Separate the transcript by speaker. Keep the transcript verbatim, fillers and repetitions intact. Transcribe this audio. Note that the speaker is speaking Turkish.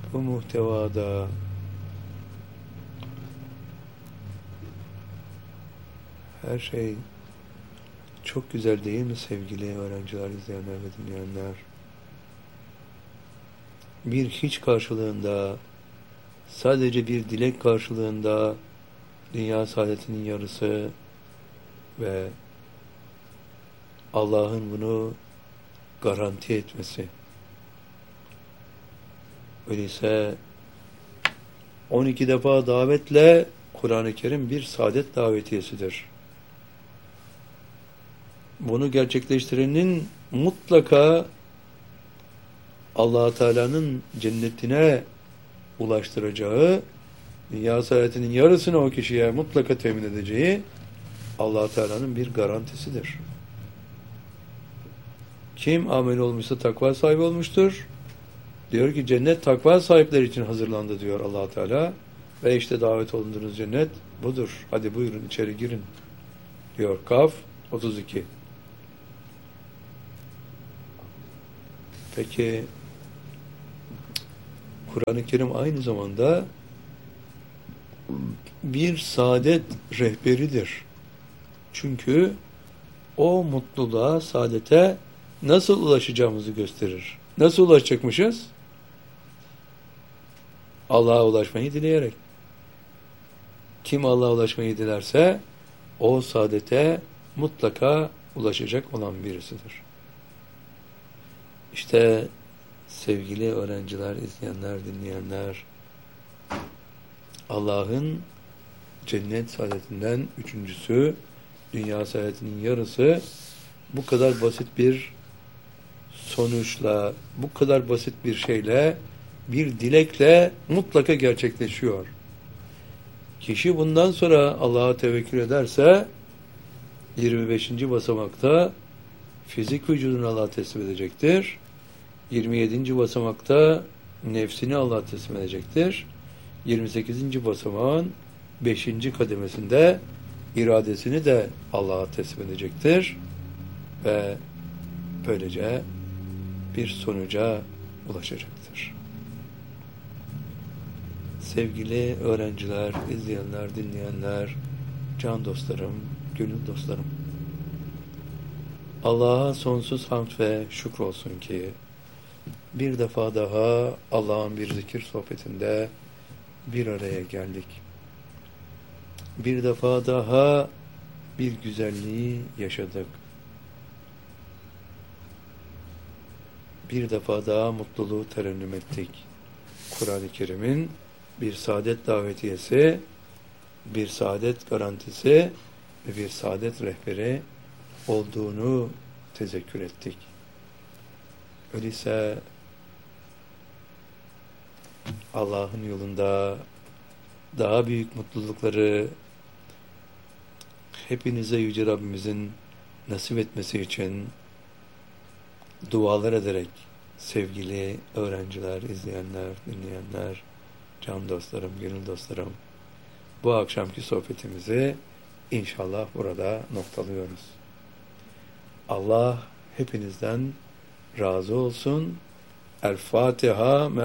Speaker 1: Bu muhtevada her şey çok güzel değil mi sevgili öğrenciler, izleyenler ve dinleyenler? Bir hiç karşılığında, sadece bir dilek karşılığında dünya saadetinin yarısı ve Allah'ın bunu garanti etmesi. Öyleyse on iki defa davetle Kur'an-ı Kerim bir saadet davetiyesidir. Bunu gerçekleştirenin mutlaka Allah Teala'nın cennetine ulaştıracağı, dünya saadetinin yarısını o kişiye mutlaka temin edeceği Allah Teala'nın bir garantisidir. Kim amel olmuşsa takva sahibi olmuştur. Diyor ki cennet takva sahipleri için hazırlandı diyor Allah Teala. Ve işte davet olunduğunuz cennet budur. Hadi buyurun içeri girin diyor Kaf otuz iki. Peki Kur'an-ı Kerim aynı zamanda bir saadet rehberidir. Çünkü o mutluluğa, saadete nasıl ulaşacağımızı gösterir. Nasıl ulaşacakmışız? Allah'a ulaşmayı dileyerek. Kim Allah'a ulaşmayı dilerse o saadete mutlaka ulaşacak olan birisidir. İşte sevgili öğrenciler, izleyenler, dinleyenler, Allah'ın cennet saadetinden üçüncüsü, dünya saadetinin yarısı bu kadar basit bir sonuçla, bu kadar basit bir şeyle, bir dilekle mutlaka gerçekleşiyor. Kişi bundan sonra Allah'a tevekkül ederse yirmi beşinci basamakta fizik vücudunu Allah'a teslim edecektir. yirmi yedinci basamakta nefsini Allah'a teslim edecektir. yirmi sekizinci basamağın beşinci kademesinde iradesini de Allah'a teslim edecektir. Ve böylece bir sonuca ulaşacaktır. Sevgili öğrenciler, izleyenler, dinleyenler, can dostlarım, gönül dostlarım, Allah'a sonsuz hamd ve şükür olsun ki bir defa daha Allah'ın bir zikir sohbetinde bir araya geldik. Bir defa daha bir güzelliği yaşadık. Bir defa daha mutluluğu terennüm ettik. Kur'an-ı Kerim'in bir saadet davetiyesi, bir saadet garantisi ve bir saadet rehberi olduğunu tezekkür ettik. Öyleyse Allah'ın yolunda daha büyük mutlulukları hepinize Yüce Rabbimizin nasip etmesi için dualar ederek sevgili öğrenciler, izleyenler, dinleyenler, can dostlarım, gönül dostlarım, bu akşamki sohbetimizi inşallah burada noktalıyoruz. Allah hepinizden razı olsun. El Fatiha.